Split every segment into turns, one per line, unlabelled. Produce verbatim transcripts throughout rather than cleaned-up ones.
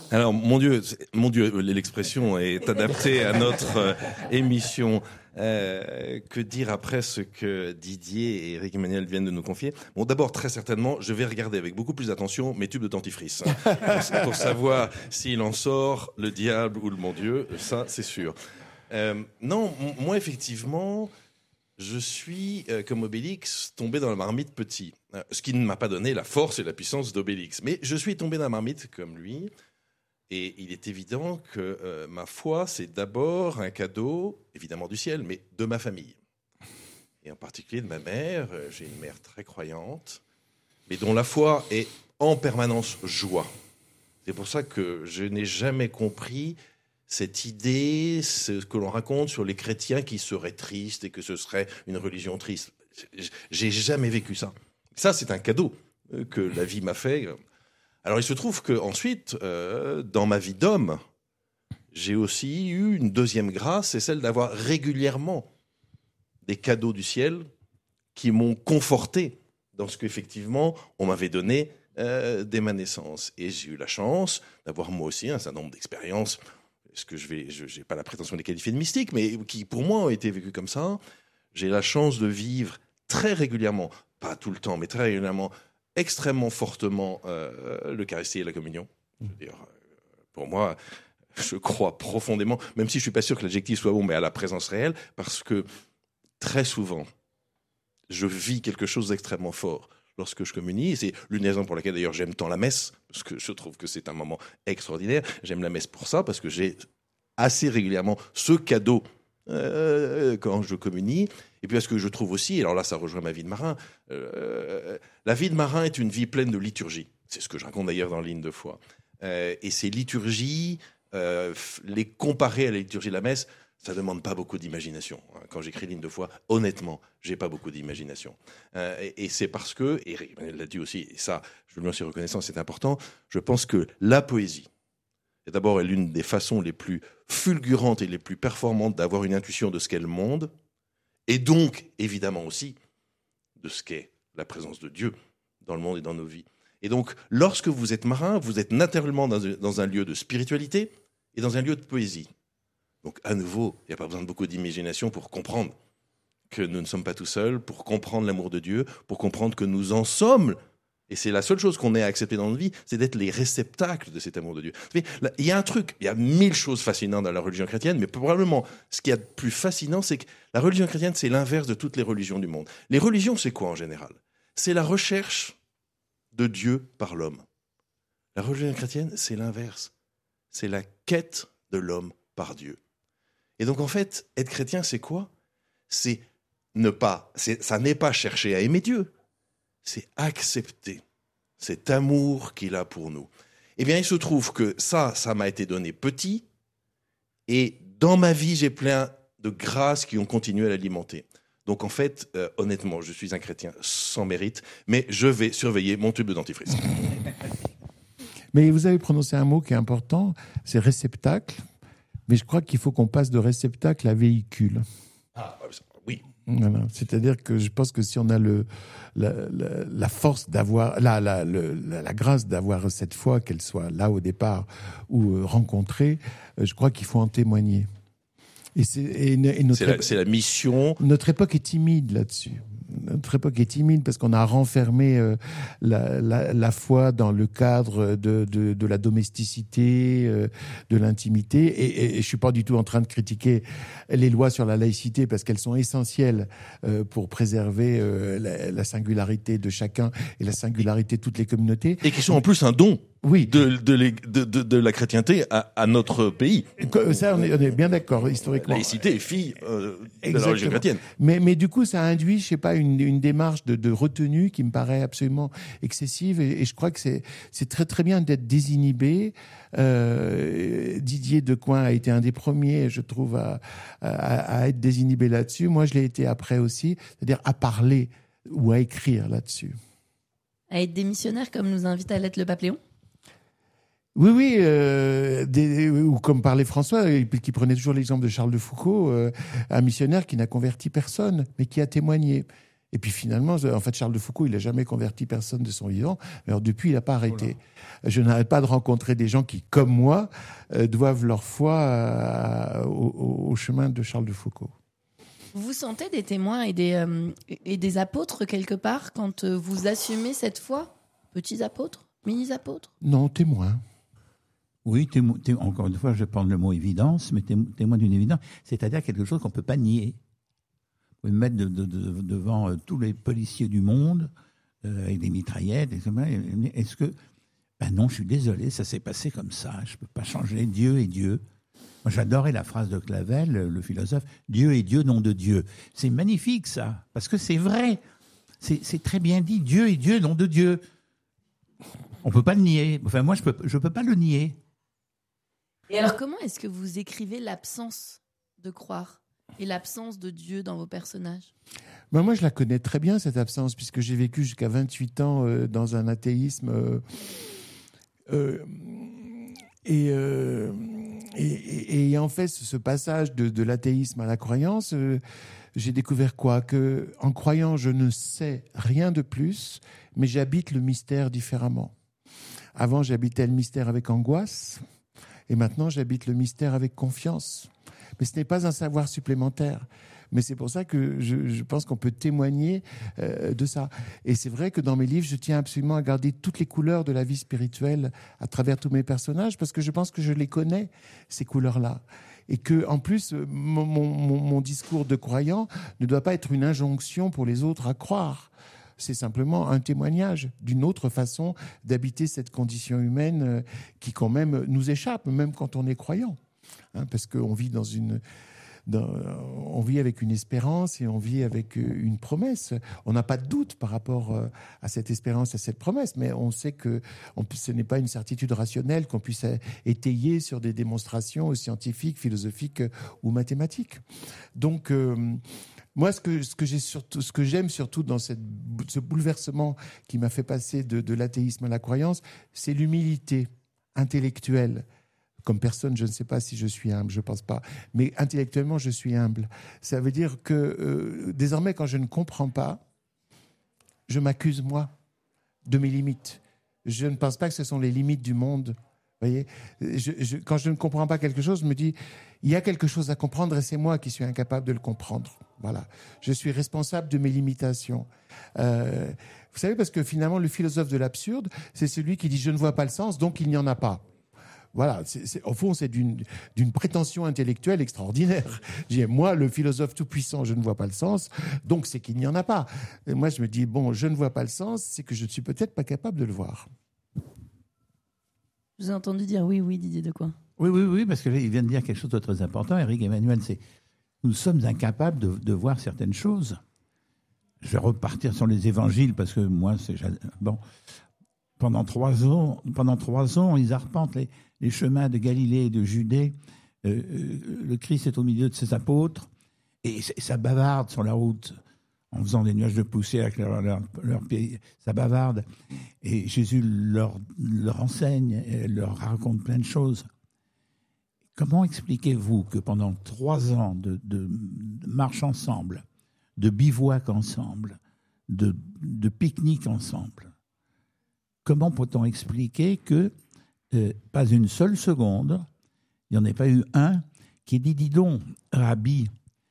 Alors, mon Dieu, mon Dieu, l'expression est adaptée à notre euh, émission. Euh, que dire après ce que Didier et Eric Emmanuel viennent de nous confier? Bon, d'abord, très certainement, je vais regarder avec beaucoup plus d'attention mes tubes de dentifrice hein, pour, pour savoir s'il en sort le diable ou le bon Dieu. Ça, c'est sûr. Euh, non, m- moi, effectivement, je suis, euh, comme Obélix, tombé dans la marmite petit. Euh, ce qui ne m'a pas donné la force et la puissance d'Obélix. Mais je suis tombé dans la marmite comme lui. Et il est évident que euh, ma foi, c'est d'abord un cadeau, évidemment du ciel, mais de ma famille. Et en particulier de ma mère. Euh, J'ai une mère très croyante, mais dont la foi est en permanence joie. C'est pour ça que je n'ai jamais compris cette idée, ce que l'on raconte sur les chrétiens qui seraient tristes et que ce serait une religion triste. J'ai jamais vécu ça. Ça, c'est un cadeau euh, que la vie m'a fait. Alors, il se trouve qu'ensuite, euh, dans ma vie d'homme, j'ai aussi eu une deuxième grâce, c'est celle d'avoir régulièrement des cadeaux du ciel qui m'ont conforté dans ce qu'effectivement on m'avait donné euh, dès ma naissance. Et j'ai eu la chance d'avoir moi aussi un certain nombre d'expériences, est-ce que je vais, je n'ai pas la prétention de les qualifier de mystiques, mais qui pour moi ont été vécues comme ça. J'ai la chance de vivre très régulièrement, pas tout le temps, mais très régulièrement, extrêmement fortement euh, l'Eucharistie et la communion. Je veux dire, euh, pour moi, je crois profondément, même si je suis pas sûr que l'adjectif soit bon, mais à la présence réelle, parce que très souvent, je vis quelque chose d'extrêmement fort lorsque je communie. Et c'est l'une des raisons pour laquelle d'ailleurs j'aime tant la messe, parce que je trouve que c'est un moment extraordinaire. J'aime la messe pour ça, parce que j'ai assez régulièrement ce cadeau euh, quand je communie. Et puis parce que je trouve aussi, et alors là ça rejoint ma vie de marin, euh, la vie de marin est une vie pleine de liturgie. C'est ce que je raconte d'ailleurs dans Ligne de foi. Euh, et ces liturgies, euh, les comparer à la liturgie de la messe, ça demande pas beaucoup d'imagination. Quand j'écris Ligne de foi, honnêtement, j'ai pas beaucoup d'imagination. Euh, et, et c'est parce que, et elle l'a dit aussi, et ça, je lui en suis reconnaissant, c'est important, je pense que la poésie, est d'abord l'une des façons les plus fulgurantes et les plus performantes d'avoir une intuition de ce qu'est le monde, et donc, évidemment aussi, de ce qu'est la présence de Dieu dans le monde et dans nos vies. Et donc, lorsque vous êtes marin, vous êtes naturellement dans, dans un lieu de spiritualité et dans un lieu de poésie. Donc, à nouveau, il n'y a pas besoin de beaucoup d'imagination pour comprendre que nous ne sommes pas tout seuls, pour comprendre l'amour de Dieu, pour comprendre que nous en sommes. Et c'est la seule chose qu'on ait à accepter dans notre vie, c'est d'être les réceptacles de cet amour de Dieu. Il y a un truc, il y a mille choses fascinantes dans la religion chrétienne, mais probablement ce qu'il y a de plus fascinant, c'est que la religion chrétienne, c'est l'inverse de toutes les religions du monde. Les religions, c'est quoi en général? C'est la recherche de Dieu par l'homme. La religion chrétienne, c'est l'inverse. C'est la quête de l'homme par Dieu. Et donc, en fait, être chrétien, c'est quoi? C'est ne pas, c'est, ça n'est pas chercher à aimer Dieu. C'est accepter cet amour qu'il a pour nous. Eh bien, il se trouve que ça, ça m'a été donné petit, et dans ma vie, j'ai plein de grâces qui ont continué à l'alimenter. Donc, en fait, euh, honnêtement, je suis un chrétien sans mérite, mais je vais surveiller mon tube de dentifrice.
Mais vous avez prononcé un mot qui est important, c'est réceptacle. Mais je crois qu'il faut qu'on passe de réceptacle à véhicule.
Ah, oui.
Voilà. C'est-à-dire que je pense que si on a le, la, la, la force d'avoir, la, la, le, la, la grâce d'avoir cette foi, qu'elle soit là au départ ou euh, rencontrée, euh, je crois qu'il faut en témoigner. Et c'est, et, et notre,
c'est, la, c'est la mission.
Notre époque est timide là-dessus. Notre époque est timide parce qu'on a renfermé euh, la, la, la foi dans le cadre de, de, de la domesticité, euh, de l'intimité. Et, et, et je suis pas du tout en train de critiquer les lois sur la laïcité parce qu'elles sont essentielles euh, pour préserver euh, la, la singularité de chacun et la singularité de toutes les communautés.
Et qui sont en plus un don.
Oui.
De, de, de, de, de la chrétienté à, à notre pays.
Ça, on est, on est bien d'accord, historiquement.
La laïcité est fille euh, de la religion chrétienne.
Mais, mais du coup, ça induit, je sais pas, une, une démarche de, de retenue qui me paraît absolument excessive. Et, et je crois que c'est, c'est très, très bien d'être désinhibé. Euh, Didier Decoing a été un des premiers, je trouve, à, à, à être désinhibé là-dessus. Moi, je l'ai été après aussi, c'est-à-dire à parler ou à écrire là-dessus.
À être démissionnaire, comme nous invite à l'être le pape Léon?
Oui, oui, euh, des, ou comme parlait François, qui prenait toujours l'exemple de Charles de Foucault, euh, un missionnaire qui n'a converti personne, mais qui a témoigné. Et puis finalement, en fait, Charles de Foucault, il n'a jamais converti personne de son vivant. Alors depuis, il n'a pas arrêté. Voilà. Je n'arrête pas de rencontrer des gens qui, comme moi, euh, doivent leur foi euh, au, au chemin de Charles de Foucault.
Vous vous sentez des témoins et des, euh, et des apôtres quelque part quand euh, vous assumez cette foi ? Petits apôtres ? Mini-apôtres ?
Non, témoins.
Oui, témo- té- encore une fois, je vais prendre le mot évidence, mais témo- témoin d'une évidence, c'est-à-dire quelque chose qu'on ne peut pas nier. Vous pouvez me mettre de, de, de, devant euh, tous les policiers du monde, euh, avec des mitraillettes, et cetera. Est-ce que... Ben non, je suis désolé, ça s'est passé comme ça, je ne peux pas changer. Dieu est Dieu. Moi, j'adorais la phrase de Clavel, le philosophe, « Dieu est Dieu, nom de Dieu ». C'est magnifique, ça, parce que c'est vrai. C'est, c'est très bien dit, Dieu est Dieu, nom de Dieu. On ne peut pas le nier. Enfin, moi, je ne peux, je peux pas le nier.
Et alors, comment est-ce que vous écrivez l'absence de croire et l'absence de Dieu dans vos personnages ?
Ben moi, je la connais très bien, cette absence, puisque j'ai vécu jusqu'à vingt-huit ans euh, dans un athéisme. Euh, euh, et, euh, et, et, et en fait, ce passage de, de l'athéisme à la croyance, euh, j'ai découvert quoi ? Que, en croyant, je ne sais rien de plus, mais j'habite le mystère différemment. Avant, j'habitais le mystère avec angoisse, et maintenant, j'habite le mystère avec confiance. Mais ce n'est pas un savoir supplémentaire. Mais c'est pour ça que je, je pense qu'on peut témoigner euh, de ça. Et c'est vrai que dans mes livres, je tiens absolument à garder toutes les couleurs de la vie spirituelle à travers tous mes personnages, parce que je pense que je les connais, ces couleurs-là. Et que, en plus, mon, mon, mon discours de croyant ne doit pas être une injonction pour les autres à croire. C'est simplement un témoignage d'une autre façon d'habiter cette condition humaine qui, quand même, nous échappe, même quand on est croyant. Hein, parce qu'on vit dans une... Dans, on vit avec une espérance et on vit avec une promesse. On n'a pas de doute par rapport à cette espérance, à cette promesse, mais on sait que on, ce n'est pas une certitude rationnelle qu'on puisse étayer sur des démonstrations scientifiques, philosophiques ou mathématiques. Donc, euh, moi, ce que, ce que j'ai surtout, ce que j'aime surtout dans cette, ce bouleversement qui m'a fait passer de, de l'athéisme à la croyance, c'est l'humilité intellectuelle. Comme personne, je ne sais pas si je suis humble, je ne pense pas. Mais intellectuellement, je suis humble. Ça veut dire que euh, désormais, quand je ne comprends pas, je m'accuse, moi, de mes limites. Je ne pense pas que ce sont les limites du monde. Vous voyez, je, je, quand je ne comprends pas quelque chose, je me dis, il y a quelque chose à comprendre et c'est moi qui suis incapable de le comprendre. Voilà. Je suis responsable de mes limitations. Euh, vous savez, parce que finalement, le philosophe de l'absurde, c'est celui qui dit, je ne vois pas le sens, donc il n'y en a pas. Voilà, c'est, c'est, au fond, c'est d'une, d'une prétention intellectuelle extraordinaire. Je dis, moi, le philosophe tout-puissant, je ne vois pas le sens, donc c'est qu'il n'y en a pas. Et moi, je me dis, bon, je ne vois pas le sens, c'est que je ne suis peut-être pas capable de le voir.
Je vous ai entendu dire oui, oui, Didier Decoing.
Oui, oui, oui, parce que là, il vient de dire quelque chose de très important, Éric Emmanuel, c'est nous sommes incapables de, de voir certaines choses. Je vais repartir sur les évangiles, parce que moi, c'est... Bon, pendant trois ans, pendant trois ans, ils arpentent les... les chemins de Galilée et de Judée, euh, le Christ est au milieu de ses apôtres, et ça bavarde sur la route, en faisant des nuages de poussière avec leurs leur, leur pieds, ça bavarde, et Jésus leur, leur enseigne, et leur raconte plein de choses. Comment expliquez-vous que pendant trois ans de, de, de marche ensemble, de bivouac ensemble, de, de pique-nique ensemble, comment peut-on expliquer que Euh, pas une seule seconde, il n'y en a pas eu un qui ait dit, dis donc, Rabbi,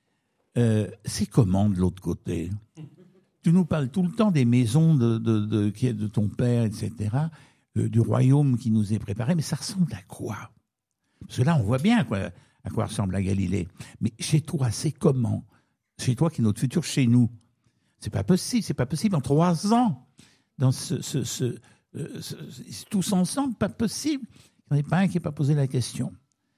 euh, c'est comment de l'autre côté ? Tu nous parles tout le temps des maisons de, de, de, de, de ton père, et cetera, euh, du royaume qui nous est préparé, mais ça ressemble à quoi ? Parce que là, on voit bien quoi, à quoi ressemble la Galilée. Mais chez toi, c'est comment ? Chez toi qui est notre futur chez nous. C'est pas possible, c'est pas possible en trois ans, dans ce... ce, ce Euh, tous ensemble, pas possible. Il n'y en a pas un qui n'ait pas posé la question.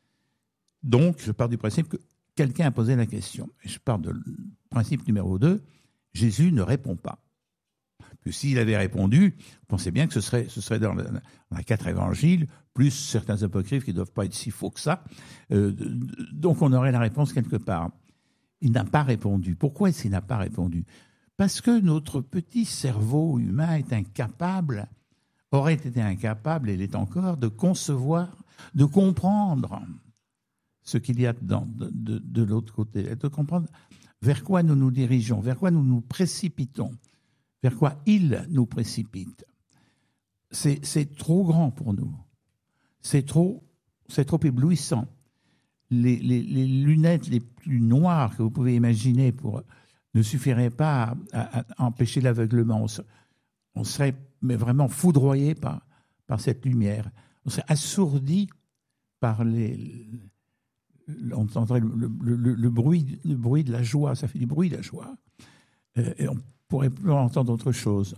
Donc, je pars du principe que quelqu'un a posé la question. Et je pars du principe numéro deux, Jésus ne répond pas. Que s'il avait répondu, vous pensez bien que ce serait, ce serait dans, le, dans les quatre évangiles, plus certains apocryphes qui ne doivent pas être si faux que ça. Euh, donc, on aurait la réponse quelque part. Il n'a pas répondu. Pourquoi est-ce qu'il n'a pas répondu ? Parce que notre petit cerveau humain est incapable aurait été incapable, et l'est encore, de concevoir, de comprendre ce qu'il y a dans, de, de, de l'autre côté, et de comprendre vers quoi nous nous dirigeons, vers quoi nous nous précipitons, vers quoi il nous précipite. C'est, c'est trop grand pour nous. C'est trop, c'est trop éblouissant. Les, les, les lunettes les plus noires que vous pouvez imaginer pour, ne suffiraient pas à, à, à empêcher l'aveuglement. On, se, on serait mais vraiment foudroyé par, par cette lumière. On serait assourdi par les... On entendrait le, le, le, le, bruit, le bruit de la joie. Ça fait du bruit, la joie. Et on ne pourrait plus entendre autre chose.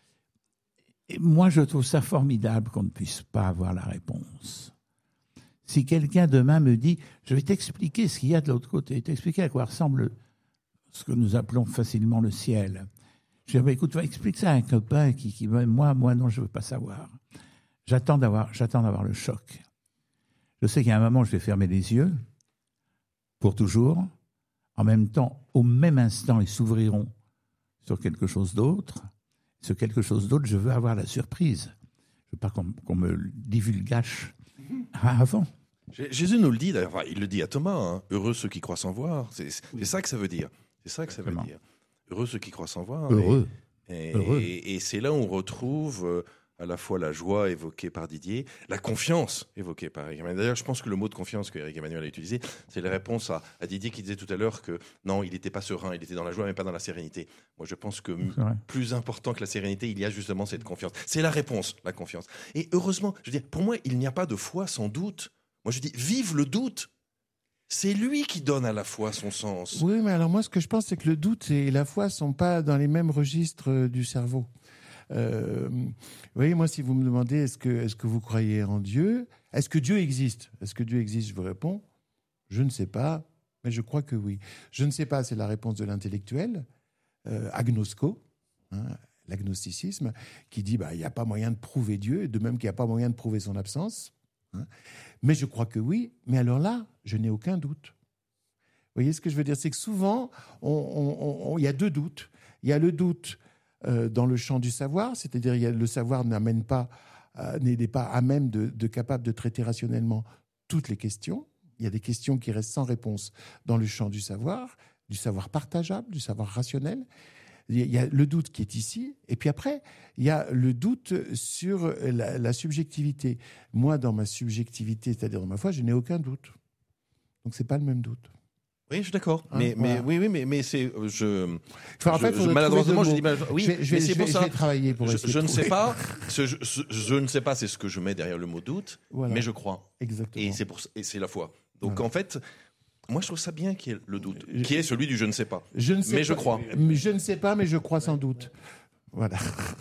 Et moi, je trouve ça formidable qu'on ne puisse pas avoir la réponse. Si quelqu'un demain me dit « Je vais t'expliquer ce qu'il y a de l'autre côté, t'expliquer à quoi ressemble ce que nous appelons facilement le ciel. » Je dis bah, « Écoute, explique ça à un copain qui, qui moi, moi, non, je ne veux pas savoir. » J'attends d'avoir, j'attends d'avoir le choc. Je sais qu'à un moment, je vais fermer les yeux, pour toujours. En même temps, au même instant, ils s'ouvriront sur quelque chose d'autre. Sur quelque chose d'autre, je veux avoir la surprise. Je ne veux pas qu'on, qu'on me divulgâche avant.
Jésus nous le dit, d'ailleurs, enfin, il le dit à Thomas, hein, heureux ceux qui croient sans voir. C'est, c'est ça que ça veut dire. C'est ça que ça veut dire. Heureux ceux qui croient sans voir.
Heureux.
Et,
Heureux.
et, et c'est là où on retrouve euh, à la fois la joie évoquée par Didier, la confiance évoquée par Éric Emmanuel. D'ailleurs, je pense que le mot de confiance que Éric Emmanuel a utilisé, c'est la réponse à, à Didier qui disait tout à l'heure que non, il n'était pas serein, il était dans la joie, mais pas dans la sérénité. Moi, je pense que m- plus important que la sérénité, il y a justement cette confiance. C'est la réponse, la confiance. Et heureusement, je veux dire, pour moi, il n'y a pas de foi sans doute. Moi, je dis, vive le doute. C'est lui qui donne à la foi son sens.
Oui, mais alors moi, ce que je pense, c'est que le doute et la foi ne sont pas dans les mêmes registres euh, du cerveau. Euh, vous voyez, moi, si vous me demandez, est-ce que, est-ce que vous croyez en Dieu ? Est-ce que Dieu existe ? Est-ce que Dieu existe ? Je vous réponds, je ne sais pas, mais je crois que oui. Je ne sais pas, c'est la réponse de l'intellectuel, euh, agnosco, hein, l'agnosticisme, qui dit bah, il n'y a pas moyen de prouver Dieu, de même qu'il n'y a pas moyen de prouver son absence. Hein. Mais je crois que oui, mais alors là, je n'ai aucun doute. Vous voyez ce que je veux dire ? C'est que souvent, il on, on, on, y a deux doutes. Il y a le doute euh, dans le champ du savoir, c'est-à-dire il y a, le savoir n'amène pas, euh, n'est pas à même de, de capable de traiter rationnellement toutes les questions. Il y a des questions qui restent sans réponse dans le champ du savoir, du savoir partageable, du savoir rationnel. Il y a le doute qui est ici, et puis après, il y a le doute sur la, la subjectivité. Moi, dans ma subjectivité, c'est-à-dire dans ma foi, je n'ai aucun doute. Donc, c'est pas le même doute.
Oui, je suis d'accord.
Hein,
mais,
voilà.
mais oui, oui, mais, mais c'est je.
Enfin, en
je,
fait,
je maladroitement, je dis bah, oui,
je vais, je
mais
vais,
c'est
je
pour
vais,
ça.
Je vais travailler pour
je,
essayer
je
de
ne
trouver.
sais pas. Ce, je, ce, je ne sais pas. C'est ce que je mets derrière le mot doute.
Voilà.
Mais je crois.
Exactement.
Et c'est pour et c'est la foi. Donc
Voilà.
en fait. Moi, je trouve ça bien qu'il y ait le doute,
Je-
qui est celui du je ne sais pas.
Je ne sais
mais
pas,
je crois.
Je ne sais pas, mais je crois sans doute. Voilà.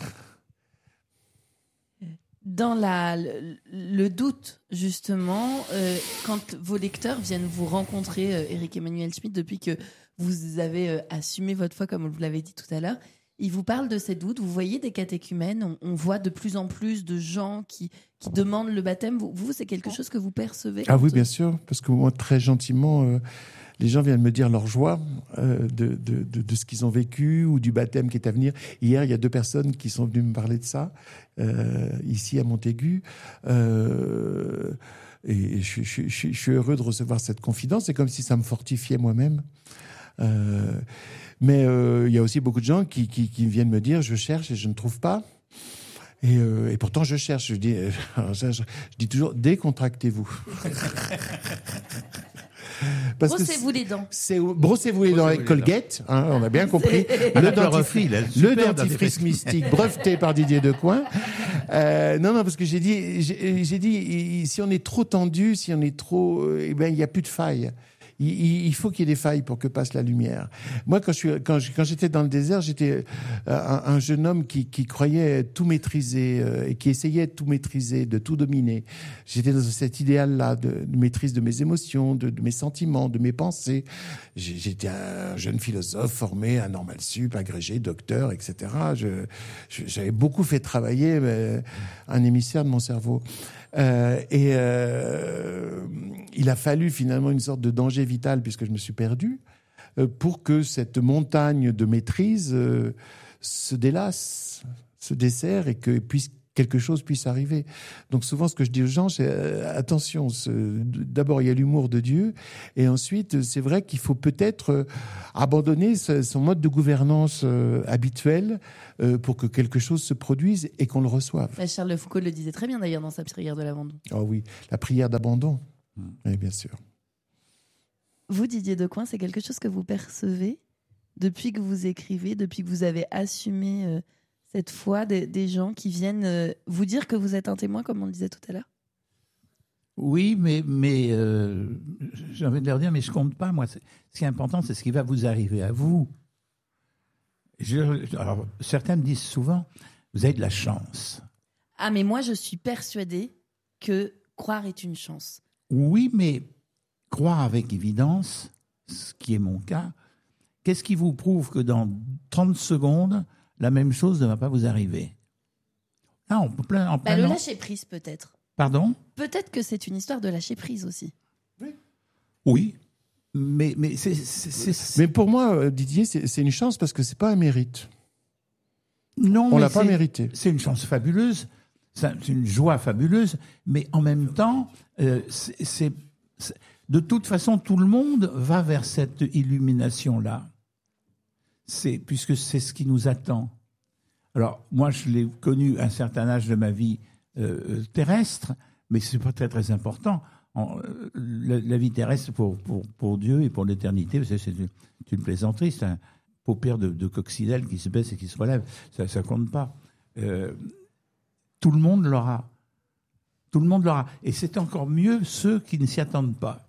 Dans la, le, le doute, justement, euh, quand vos lecteurs viennent vous rencontrer, euh, Éric Emmanuel Schmitt, depuis que vous avez euh, assumé votre foi, comme vous l'avez dit tout à l'heure, ils vous parlent de ces doutes. Vous voyez des catéchumènes, on, on voit de plus en plus de gens qui, qui demandent le baptême. Vous, vous, c'est quelque chose que vous percevez
Ah
quand-
oui, bien sûr, parce que moi, très gentiment, euh, les gens viennent me dire leur joie euh, de, de, de, de ce qu'ils ont vécu ou du baptême qui est à venir. Hier, il y a deux personnes qui sont venues me parler de ça, euh, ici à Montaigu. Euh, et je, je, je, je suis heureux de recevoir cette confidence. C'est comme si ça me fortifiait moi-même. Euh, mais euh, il y a aussi beaucoup de gens qui, qui, qui viennent me dire « je cherche et je ne trouve pas ». Et, euh, et pourtant, je cherche. Je dis, euh, je, je dis toujours, décontractez-vous. Parce que
Brossez-vous les dents.
c'est, brossez-vous les dents avec
Brossez-vous les
Colgate, hein, on a bien compris.
La
Le,
chlorophylle, elle,
dentifrice, le
super
dentifrice
dentifrice.
mystique breveté par Didier Decoing. Euh, non, non, parce que j'ai dit, j'ai, j'ai dit, si on est trop tendu, si on est trop, euh, eh ben, il n'y a plus de faille. Il, il faut qu'il y ait des failles pour que passe la lumière. Moi, quand, je suis, quand, je, quand j'étais dans le désert, j'étais un, un jeune homme qui, qui croyait tout maîtriser euh, et qui essayait de tout maîtriser, de tout dominer. J'étais dans cet idéal-là de, de maîtrise de mes émotions, de, de mes sentiments, de mes pensées. J'ai, j'étais un jeune philosophe formé à Normal Sup, agrégé, docteur, et cetera. Je, je, j'avais beaucoup fait travailler mais, un émissaire de mon cerveau. Euh, et euh, il a fallu finalement une sorte de danger vital, puisque je me suis perdu, euh, pour que cette montagne de maîtrise euh, se délasse, se desserre et que puisse quelque chose puisse arriver. Donc souvent, ce que je dis aux gens, c'est euh, attention, ce, d'abord il y a l'humour de Dieu, et ensuite c'est vrai qu'il faut peut-être euh, abandonner ce, son mode de gouvernance euh, habituel euh, pour que quelque chose se produise et qu'on le reçoive.
Bah, Charles Foucault le disait très bien d'ailleurs dans sa prière de l'abandon.
Ah oui, la prière d'abandon, mmh. oui, bien sûr.
Vous, Didier Decoing, c'est quelque chose que vous percevez depuis que vous écrivez, depuis que vous avez assumé euh, cette foi des, des gens qui viennent euh, vous dire que vous êtes un témoin, comme on le disait tout à l'heure?
Oui, mais, mais euh, j'ai envie de leur dire, mais je compte pas, moi. C'est, ce qui est important, c'est ce qui va vous arriver à vous. Je, alors, certains me disent souvent, vous avez de la chance.
Ah, mais moi, je suis persuadée que croire est une chance.
Oui, mais croire avec évidence, ce qui est mon cas, qu'est-ce qui vous prouve que dans trente secondes, la même chose ne va pas vous arriver? Là, on peut plein, en plein
bah, le
an...
lâcher prise, peut-être.
Pardon?
Peut-être que c'est une histoire de lâcher prise aussi.
Oui. Oui. Mais, mais, c'est, c'est, c'est...
mais pour moi, Didier, c'est, c'est une chance parce que c'est pas un mérite.
Non,
on
mais
l'a pas
c'est,
mérité.
C'est une chance fabuleuse, c'est une joie fabuleuse, mais en même temps, euh, c'est, c'est, c'est, de toute façon, tout le monde va vers cette illumination-là. C'est, puisque c'est ce qui nous attend. Alors, moi, je l'ai connu à un certain âge de ma vie euh, terrestre, mais c'est pas très, très important. En, euh, la, la vie terrestre pour, pour, pour Dieu et pour l'éternité, c'est, c'est, une, c'est une plaisanterie, c'est un paupière de, de coccinelle qui se baisse et qui se relève. Ça ne compte pas. Euh, tout le monde l'aura. Tout le monde l'aura. Et c'est encore mieux ceux qui ne s'y attendent pas.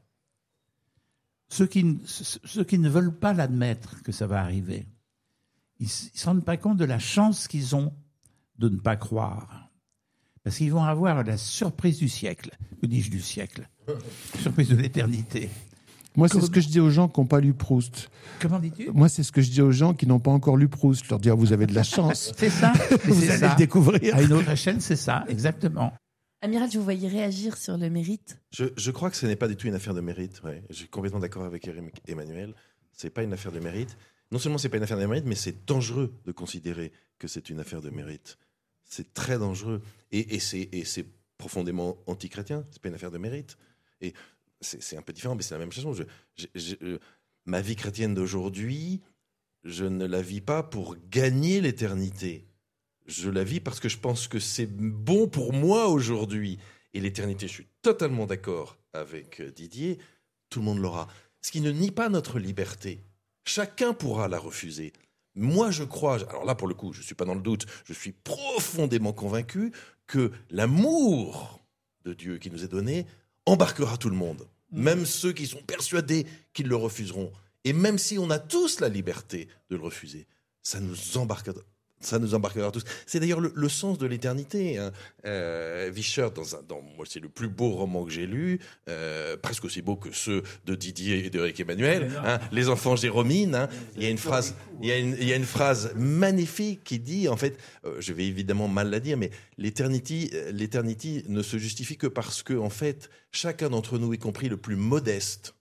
Ceux qui, ceux qui ne veulent pas l'admettre que ça va arriver. Ils ne se rendent pas compte de la chance qu'ils ont de ne pas croire. Parce qu'ils vont avoir la surprise du siècle. Que dis-je du siècle? Surprise de l'éternité.
Moi, c'est Comment... ce que je dis aux gens qui n'ont pas lu Proust.
Comment dis-tu?
Moi, c'est ce que je dis aux gens qui n'ont pas encore lu Proust. Je leur dis, ah, vous avez de la chance.
C'est ça.
vous
c'est
allez
ça.
le découvrir.
À une autre échelle, c'est ça, exactement.
Amiral, je vous voyais réagir sur le mérite.
Je, je crois que ce n'est pas du tout une affaire de mérite. Ouais. Je suis complètement d'accord avec Emmanuel. Ce n'est pas une affaire de mérite. Non seulement ce n'est pas une affaire de mérite, mais c'est dangereux de considérer que c'est une affaire de mérite. C'est très dangereux. Et, et, c'est, et c'est profondément anti-chrétien. Ce n'est pas une affaire de mérite. Et c'est, c'est un peu différent, mais c'est la même chose. Je, je, je, euh, ma vie chrétienne d'aujourd'hui, je ne la vis pas pour gagner l'éternité. Je la vis parce que je pense que c'est bon pour moi aujourd'hui. Et l'éternité, je suis totalement d'accord avec Didier, tout le monde l'aura. Ce qui ne nie pas notre liberté. Chacun pourra la refuser. Moi, je crois, alors là, pour le coup, je ne suis pas dans le doute, je suis profondément convaincu que l'amour de Dieu qui nous est donné embarquera tout le monde. Mmh. Même ceux qui sont persuadés qu'ils le refuseront. Et même si on a tous la liberté de le refuser, ça nous embarquera. Ça nous embarquera tous. C'est d'ailleurs le, le sens de l'éternité. Hein. Euh, Vichert, dans un, dans, moi, c'est le plus beau roman que j'ai lu, euh, presque aussi beau que ceux de Didier et d'Éric Emmanuel. Hein, Les enfants Jérômines. Hein. Il y a une phrase, il y a une, il y a une phrase magnifique qui dit, en fait, euh, je vais évidemment mal la dire, mais l'éternité, l'éternité ne se justifie que parce que, en fait, chacun d'entre nous, y compris le plus modeste,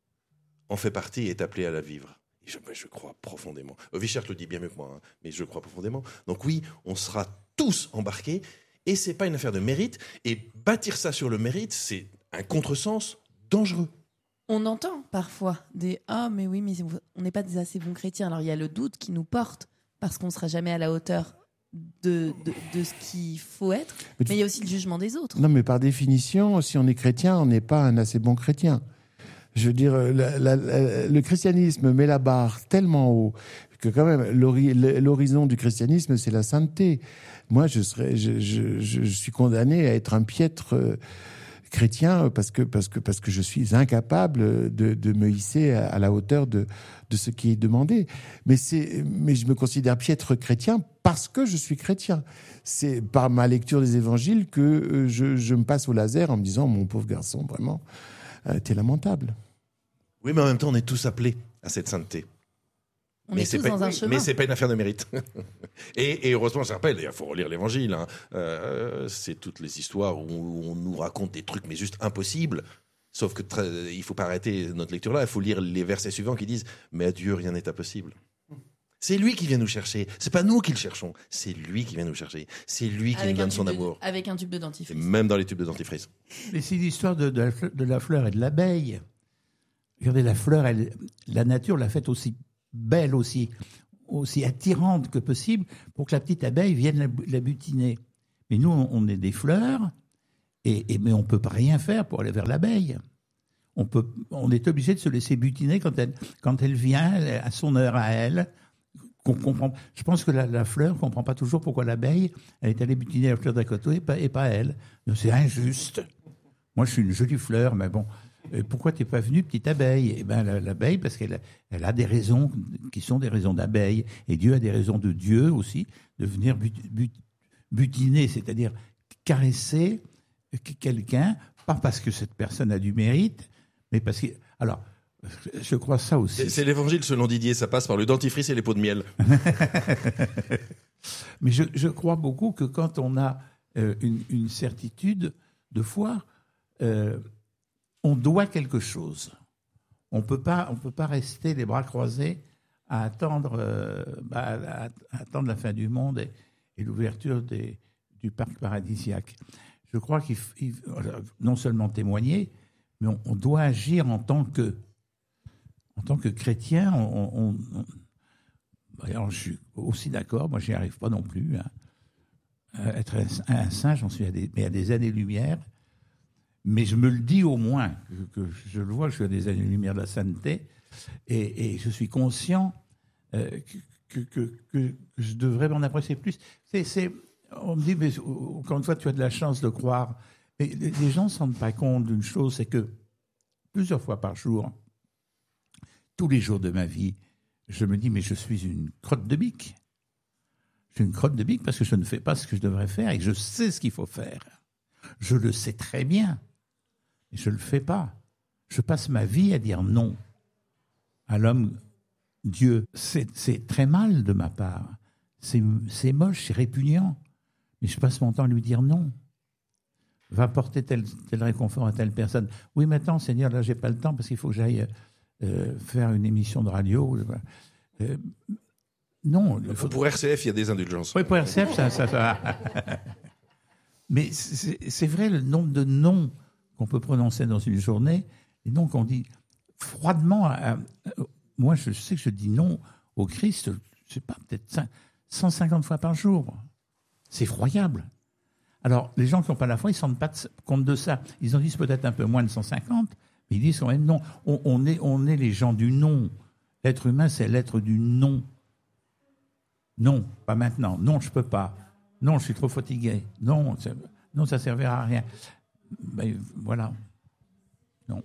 en fait partie et est appelé à la vivre. Je, je crois profondément. Vichert le dit bien mieux que moi, hein, mais je crois profondément. Donc oui, on sera tous embarqués, et c'est pas une affaire de mérite. Et bâtir ça sur le mérite, c'est un contresens dangereux.
On entend parfois des « Ah, mais oui, mais on n'est pas des assez bons chrétiens ». Alors il y a le doute qui nous porte, parce qu'on ne sera jamais à la hauteur de, de, de ce qu'il faut être, mais, mais il y a aussi le jugement des autres.
Non, mais par définition, si on est chrétien, on n'est pas un assez bon chrétien. Je veux dire, la, la, la, le christianisme met la barre tellement haut que quand même l'hori, l'horizon du christianisme, c'est la sainteté. Moi, je serais, je, je, je suis condamné à être un piètre euh, chrétien parce que parce que parce que je suis incapable de, de me hisser à, à la hauteur de de ce qui est demandé. Mais c'est, mais je me considère piètre chrétien parce que je suis chrétien. C'est par ma lecture des évangiles que je, je me passe au laser en me disant, mon pauvre garçon, vraiment, euh, t'es lamentable.
Oui, mais en même temps, on est tous appelés à cette sainteté.
On
mais
est
c'est
tous
pas,
dans un chemin.
Mais c'est pas une affaire de mérite. et, et heureusement, je rappelle, il faut relire l'Évangile. Hein, euh, c'est toutes les histoires où on nous raconte des trucs, mais juste impossibles. Sauf que très, il faut pas arrêter notre lecture là. Il faut lire les versets suivants qui disent « Mais à Dieu, rien n'est impossible ». C'est lui qui vient nous chercher. C'est pas nous qui le cherchons. C'est lui qui vient nous chercher. C'est lui qui
Avec
nous
un
donne son
tube de-
amour.
Avec un tube de
Et
dentifrice.
même dans les tubes de dentifrice.
Mais c'est l'histoire de, de, la fleur, de la fleur et de l'abeille. Regardez, la fleur, elle, la nature l'a faite aussi belle, aussi, aussi attirante que possible pour que la petite abeille vienne la, la butiner. Mais nous, on, on est des fleurs, et, et, mais on ne peut pas rien faire pour aller vers l'abeille. On, peut, on est obligé de se laisser butiner quand elle, quand elle vient à son heure à elle. Qu'on comprend. Je pense que la, la fleur ne comprend pas toujours pourquoi l'abeille, elle est allée butiner la fleur d'à côté et pas, et pas elle. Donc, c'est injuste. Moi, je suis une jolie fleur, mais bon, euh, pourquoi tu n'es pas venue, petite abeille? Eh bien, la- l'abeille, parce qu'elle elle a des raisons qui sont des raisons d'abeille. Et Dieu a des raisons de Dieu aussi, de venir but, but, butiner, c'est-à-dire caresser quelqu'un, pas parce que cette personne a du mérite, mais parce que... Alors, je crois ça aussi.
C'est, c'est l'évangile selon Didier, ça passe par le dentifrice et les pots de miel.
Mais je, je crois beaucoup que quand on a euh, une, une certitude de foi, euh, on doit quelque chose. On peut pas, on peut pas rester les bras croisés à attendre, euh, bah, à, à attendre la fin du monde et, et l'ouverture des, du parc paradisiaque. Je crois qu'il f- il- non seulement témoigner, mais on, on doit agir en tant que, en tant que chrétien. On, on- on- alors, je suis aussi d'accord, moi, j'y arrive pas non plus. Hein. Euh, être un, un saint, j'en suis à des, mais à des années-lumière. Mais je me le dis au moins, que, que je le vois, je suis à des années-lumière de la sainteté, et, et je suis conscient euh, que, que, que, que je devrais m'en apprécier plus. C'est, c'est, on me dit, mais encore une fois, tu as de la chance de croire. Mais les les gens ne se rendent pas compte d'une chose, c'est que plusieurs fois par jour, tous les jours de ma vie, je me dis, mais je suis une crotte de bique. Je suis une crotte de bique parce que je ne fais pas ce que je devrais faire et que je sais ce qu'il faut faire. Je le sais très bien, mais je ne le fais pas. Je passe ma vie à dire non à l'homme Dieu. C'est, c'est très mal de ma part. C'est, c'est moche, c'est répugnant. Mais je passe mon temps à lui dire non. Va porter tel, tel réconfort à telle personne. Oui, maintenant, Seigneur, là, j'ai pas le temps parce qu'il faut que j'aille euh, faire une émission de radio. Euh, non. Il faut...
Pour R C F, il y a des indulgences.
Oui, pour R C F, ça, ça, ça... Mais c'est, c'est vrai le nombre de noms qu'on peut prononcer dans une journée, et donc on dit froidement. À, à, moi, je sais que je dis non au Christ, je sais pas, peut-être cent cinquante fois par jour. C'est effroyable. Alors, les gens qui n'ont pas la foi, ils ne se rendent pas compte de ça. Ils en disent peut-être un peu moins de cent cinquante, mais ils disent quand même non. On, on, est, on est les gens du non. L'être humain, c'est l'être du non. Non, pas maintenant. Non, je ne peux pas. Non, je suis trop fatigué. Non, ça, non, ça ne servira à rien. Ben, voilà. Non.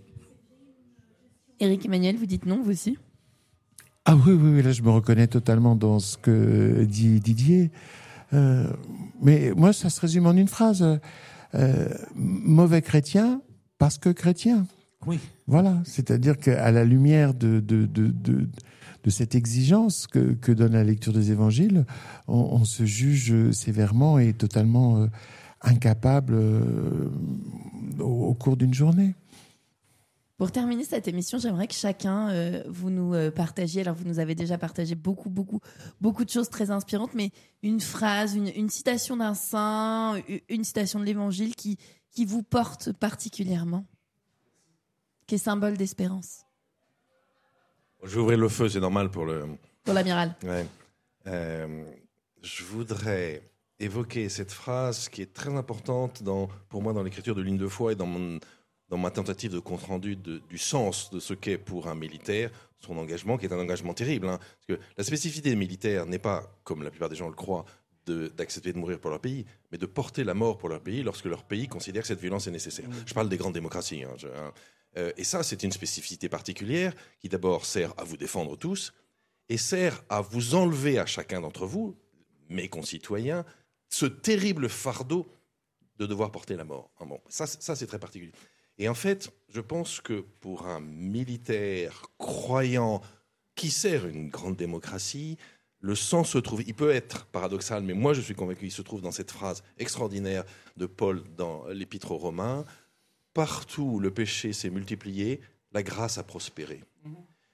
Éric Emmanuel, vous dites non, vous aussi?
Ah oui, oui, oui, là je me reconnais totalement dans ce que dit Didier. Euh, mais moi, ça se résume en une phrase. Euh, mauvais chrétien parce que chrétien.
Oui.
Voilà, c'est-à-dire qu'à la lumière de, de, de, de, de cette exigence que, que donne la lecture des évangiles, on, on se juge sévèrement et totalement euh, incapable euh, au, au cours d'une journée.
Pour terminer cette émission, j'aimerais que chacun, euh, vous nous euh, partagiez, alors vous nous avez déjà partagé beaucoup, beaucoup, beaucoup de choses très inspirantes, mais une phrase, une, une citation d'un saint, une, une citation de l'évangile qui, qui vous porte particulièrement, qui est symbole d'espérance.
Je vais ouvrir le feu, c'est normal pour le...
Pour l'amiral.
Ouais. Euh, je voudrais évoquer cette phrase qui est très importante dans, pour moi dans l'écriture de Ligne de foi et dans, mon, dans ma tentative de compte-rendu de, du sens de ce qu'est pour un militaire son engagement, qui est un engagement terrible. Hein, parce que la spécificité des militaires n'est pas, comme la plupart des gens le croient, de, d'accepter de mourir pour leur pays, mais de porter la mort pour leur pays lorsque leur pays considère que cette violence est nécessaire. Mmh. Je parle des grandes démocraties. Hein, je, hein, euh, et ça, c'est une spécificité particulière qui d'abord sert à vous défendre tous et sert à vous enlever à chacun d'entre vous, mes concitoyens, ce terrible fardeau de devoir porter la mort. Bon, ça, ça, c'est très particulier. Et en fait, je pense que pour un militaire croyant qui sert une grande démocratie, le sens se trouve, il peut être paradoxal, mais moi je suis convaincu, il se trouve dans cette phrase extraordinaire de Paul dans l'Épître aux Romains, partout où le péché s'est multiplié, la grâce a prospéré.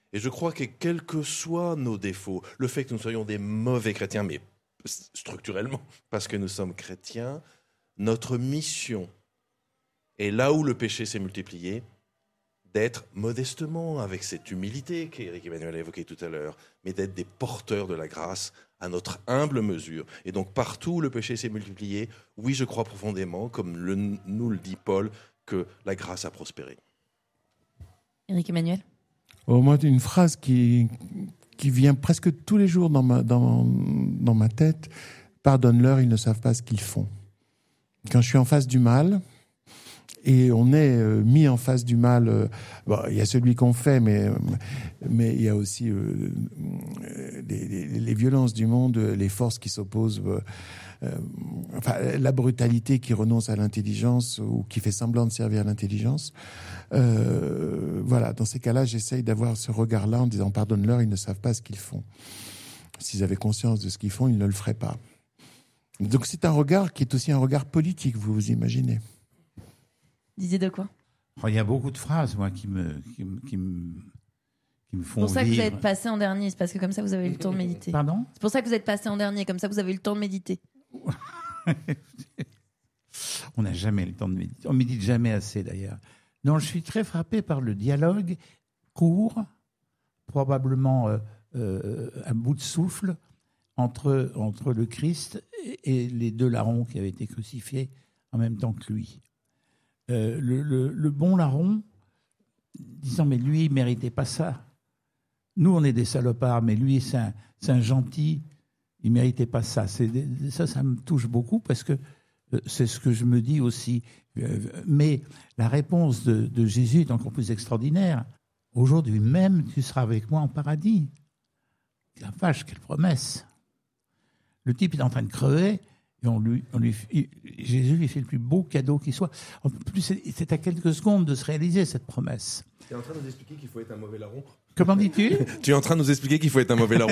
Et je crois que quels que soient nos défauts, le fait que nous soyons des mauvais chrétiens, mais structurellement, parce que nous sommes chrétiens, notre mission est là où le péché s'est multiplié, d'être modestement, avec cette humilité qu'Éric Emmanuel a évoquée tout à l'heure, mais d'être des porteurs de la grâce à notre humble mesure. Et donc partout où le péché s'est multiplié, oui, je crois profondément, comme le, nous le dit Paul, que la grâce a prospéré.
Éric Emmanuel ?
Oh, moi, une phrase qui, qui vient presque tous les jours dans ma, dans, dans ma tête, « Pardonne-leur, ils ne savent pas ce qu'ils font ». Quand je suis en face du mal, et on est euh, mis en face du mal, euh, bon, il y a celui qu'on fait, mais, mais il y a aussi euh, les, les, les violences du monde, les forces qui s'opposent, euh, euh, enfin, la brutalité qui renonce à l'intelligence ou qui fait semblant de servir à l'intelligence. Euh, voilà, dans ces cas-là, j'essaye d'avoir ce regard-là en disant « Pardonne-leur, ils ne savent pas ce qu'ils font ». S'ils avaient conscience de ce qu'ils font, ils ne le feraient pas. Donc c'est un regard qui est aussi un regard politique, vous vous imaginez.
Didier Decoing ?
Il y a beaucoup de phrases, moi, qui me, qui me, qui me, qui me font
C'est pour ça que
vivre.
vous êtes passé en dernier, c'est parce que comme ça vous avez eu le temps de méditer.
Pardon ?
C'est pour ça que vous êtes passé en dernier, comme ça vous avez eu le temps de méditer.
On n'a jamais le temps de méditer. On médite jamais assez, d'ailleurs. Non, je suis très frappé par le dialogue court, probablement euh, euh, à bout de souffle, entre, entre le Christ et, et les deux larrons qui avaient été crucifiés en même temps que lui. Euh, le, le, le bon larron, disant, mais lui, il ne méritait pas ça. Nous, on est des salopards, mais lui, c'est un, c'est un gentil, il ne méritait pas ça. C'est, ça, ça me touche beaucoup parce que euh, c'est ce que je me dis aussi. Euh, mais la réponse de, de Jésus est encore plus extraordinaire. Aujourd'hui même, tu seras avec moi en paradis. La vache, quelle promesse. Le type est en train de crever. Et on lui, on lui, Jésus lui fait le plus beau cadeau qui soit. En plus, c'est, c'est à quelques secondes de se réaliser cette promesse.
Tu es en train de nous expliquer qu'il faut être un mauvais larron ?
Comment dis-tu ?
Tu es en train de nous expliquer qu'il faut être un mauvais larron ?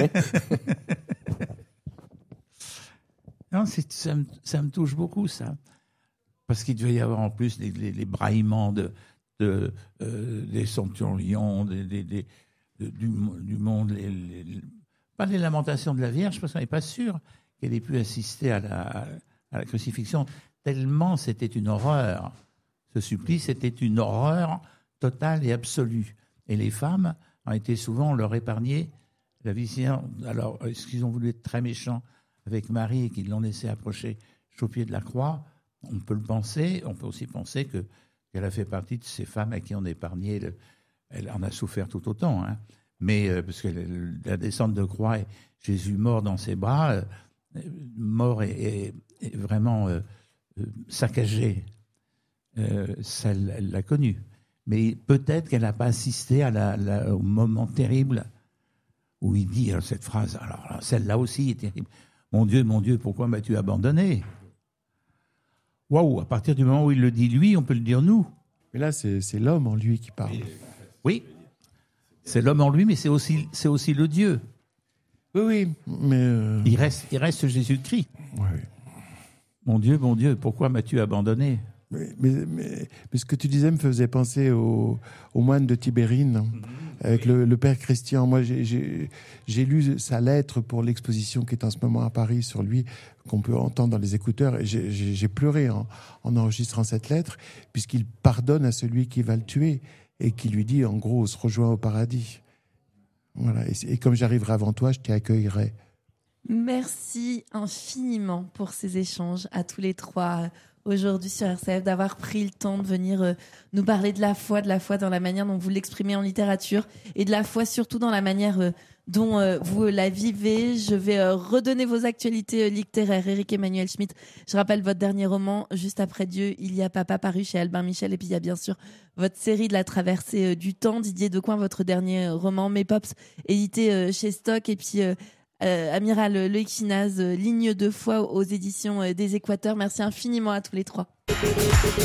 Non, c'est, ça, me, ça me touche beaucoup, ça. Parce qu'il devait y avoir en plus les, les, les braillements de, de, euh, des centurions, des, des, des, de, du, du monde, les, les, pas les lamentations de la Vierge, parce qu'on n'est pas sûr qu'elle ait pu assister à la, à la crucifixion, tellement c'était une horreur. Ce supplice était une horreur totale et absolue. Et les femmes ont été souvent leur épargner la vision. Alors, est-ce qu'ils ont voulu être très méchants avec Marie et qu'ils l'ont laissé approcher au pied de la croix ? On peut le penser. On peut aussi penser que, qu'elle a fait partie de ces femmes à qui on épargnait. Le, elle en a souffert tout autant. Hein. Mais euh, parce que la descente de croix, Jésus mort dans ses bras, euh, mort et, et, et vraiment euh, euh, saccagé. Euh, ça, elle l'a connu. Mais peut-être qu'elle n'a pas assisté à la, la, au moment terrible où il dit alors, cette phrase. Alors celle-là aussi est terrible. Mon Dieu, mon Dieu, pourquoi m'as-tu abandonné ? Waouh, à partir du moment où il le dit lui, on peut le dire nous.
Mais là, c'est, c'est l'homme en lui qui parle.
Oui, c'est l'homme en lui, mais c'est aussi, c'est aussi le Dieu.
Oui, oui, mais... Euh...
Il reste, il reste Jésus-Christ.
Oui.
Mon Dieu, mon Dieu, pourquoi m'as-tu abandonné ?
Mais, mais, mais, mais ce que tu disais me faisait penser au, au moine de Tibérine, mm-hmm. avec oui. le, le père Christian. Moi, j'ai, j'ai, j'ai lu sa lettre pour l'exposition qui est en ce moment à Paris sur lui, qu'on peut entendre dans les écouteurs. Et j'ai, j'ai, j'ai pleuré en, en enregistrant cette lettre, puisqu'il pardonne à celui qui va le tuer et qui lui dit, en gros, on se rejoint au paradis. Voilà. Et, et comme j'arriverai avant toi, je t'accueillerai.
Merci infiniment pour ces échanges à tous les trois aujourd'hui sur R C F, d'avoir pris le temps de venir euh, nous parler de la foi, de la foi dans la manière dont vous l'exprimez en littérature et de la foi surtout dans la manière euh, dont euh, vous euh, la vivez. Je vais euh, redonner vos actualités euh, littéraires. Éric Emmanuel Schmitt, je rappelle votre dernier roman, Juste après Dieu, il y a papa, paru chez Albin Michel, et puis il y a bien sûr votre série de la traversée euh, du temps. Didier Decoing, votre dernier roman, Mes Pops, édité euh, chez Stock, et puis... Euh, Euh, Amiral Loïc Chinaz, euh, Ligne de foi aux éditions euh, des Équateurs. Merci infiniment à tous les trois.